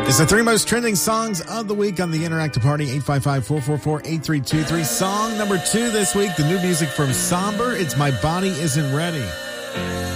It's the three most trending songs of the week on the Interactive Party, 855-444-8323. Song number 2 this week, the new music from Somber, It's My Body Isn't Ready.